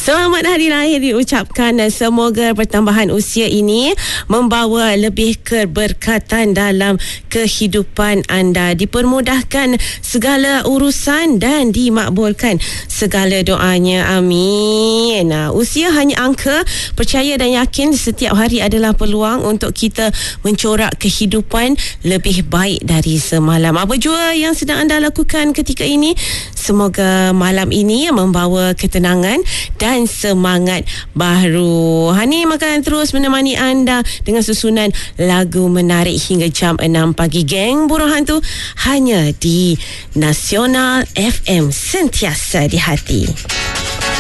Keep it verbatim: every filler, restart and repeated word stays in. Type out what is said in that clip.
Selamat hari lahir diucapkan dan semoga pertambahan usia ini membawa lebih keberkatan dalam kehidupan anda, dipermudahkan segala urusan dan dimakbulkan segala doanya. Amin. Nah, usia hanya angka. Percaya dan yakin setiap hari adalah peluang untuk kita mencorak kehidupan lebih baik dari semalam. Apa jua yang sedang anda lakukan ketika ini, semoga malam ini membawa ketenangan dan semangat baru. Hani akan terus menemani anda dengan susunan lagu menarik hingga jam enam pagi. Geng Burung Hantu hanya di Nasional F M, sentiasa di hati.